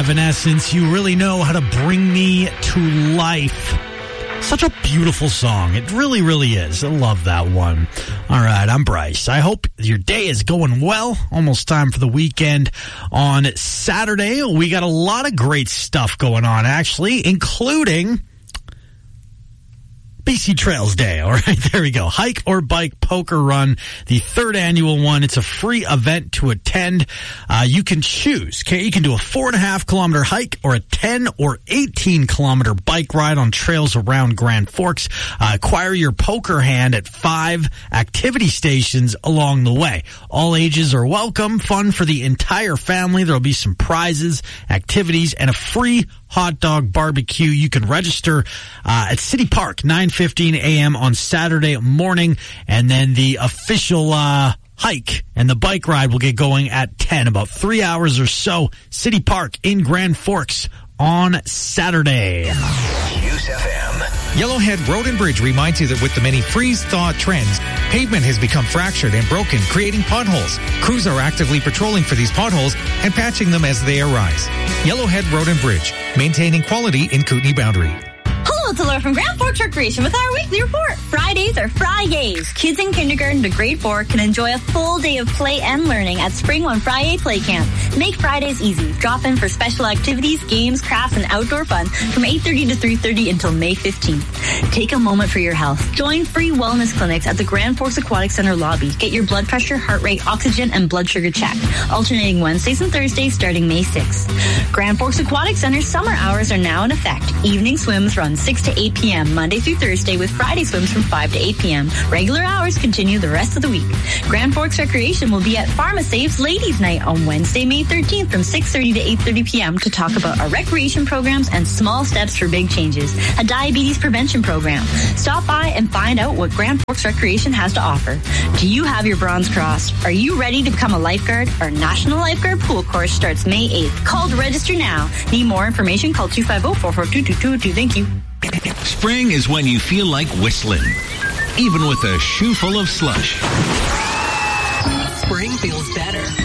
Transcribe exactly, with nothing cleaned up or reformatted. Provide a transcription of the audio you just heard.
Evanescence, You Really Know How to Bring Me to Life. Such a beautiful song. It really, really is. I love that one. All right, I'm Bryce. I hope your day is going well. Almost time for the weekend. On Saturday, we got a lot of great stuff going on, actually, including B C Trails Day. All right, there we go. Hike or Bike Poker Run, the third annual one. It's a free event to attend. Uh, you can choose. Okay, you can do a four and a half kilometer hike or a ten or eighteen kilometer bike ride on trails around Grand Forks. Uh, acquire your poker hand at five activity stations along the way. All ages are welcome. Fun for the entire family. There'll be some prizes, activities, and a free hot dog barbecue. You can register uh, at City Park, nine fifteen a.m. on Saturday morning, and then the official uh, hike and the bike ride will get going at ten, about three hours or so. City Park in Grand Forks on Saturday. News F M. Yellowhead Road and Bridge reminds you that with the many freeze-thaw trends, pavement has become fractured and broken, creating potholes. Crews are actively patrolling for these potholes and patching them as they arise. Yellowhead Road and Bridge, maintaining quality in Kootenay boundary. Hello, it's Laura from Grand Forks Recreation with our weekly report. Fridays are Fridays. Kids in kindergarten to grade four can enjoy a full day of play and learning at Spring One Friday Play Camp. Make Fridays easy. Drop in for special activities, games, crafts, and outdoor fun from eight thirty to three thirty until May fifteenth. Take a moment for your health. Join free wellness clinics at the Grand Forks Aquatic Center lobby. Get your blood pressure, heart rate, oxygen, and blood sugar checked. Alternating Wednesdays and Thursdays starting May sixth. Grand Forks Aquatic Center's summer hours are now in effect. Evening swims run six to eight p.m. Monday through Thursday with Friday swims from five to eight p.m. Regular hours continue the rest of the week. Grand Forks Recreation will be at PharmaSafe's Ladies Night on Wednesday, May thirteenth from six thirty to eight thirty p.m. to talk about our recreation programs and small steps for big changes, a diabetes prevention program. Stop by and find out what Grand Forks Recreation has to offer. Do you have your bronze crossed? Are you ready to become a lifeguard? Our National Lifeguard Pool course starts May eighth. Call to register now. Need more information? Call two five zero, four four two, two two two. Thank you. Spring is when you feel like whistling, even with a shoe full of slush. Spring feels better